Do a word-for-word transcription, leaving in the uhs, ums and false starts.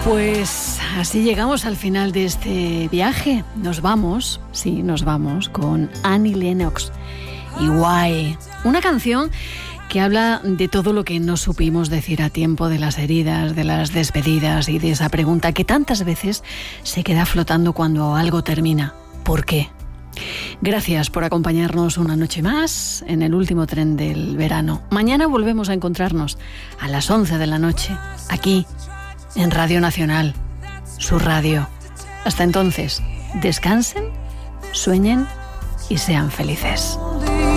Pues así llegamos al final de este viaje. Nos vamos, sí, nos vamos con Annie Lennox y Why, una canción que habla de todo lo que no supimos decir a tiempo, de las heridas, de las despedidas y de esa pregunta que tantas veces se queda flotando cuando algo termina. ¿Por qué? Gracias por acompañarnos una noche más en el último tren del verano. Mañana volvemos a encontrarnos a las once de la noche, aquí, en Radio Nacional, su radio. Hasta entonces, descansen, sueñen y sean felices.